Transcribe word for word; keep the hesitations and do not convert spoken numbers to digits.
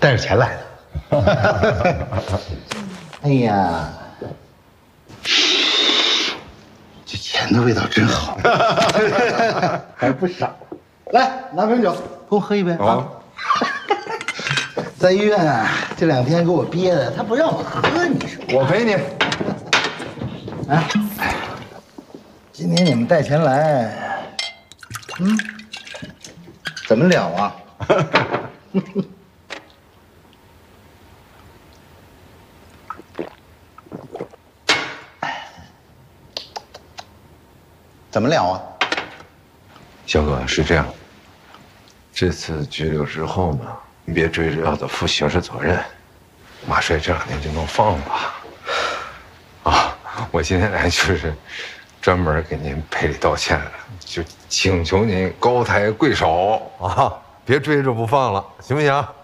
带着钱来的。哎呀，这钱的味道真好，还不少。来，拿瓶酒，跟我喝一杯啊！在医院啊，这两天给我憋的，他不让我喝，你说？ 我陪你。 啊，今天你们带钱来，嗯，怎么了啊？怎么了啊？ 小哥是这样，这次拘留之后呢，你别追着要他负刑事责任，马帅这两天就能放了。啊，我今天来就是专门给您赔礼道歉的，就请求您高抬贵手啊，别追着不放了，行不行？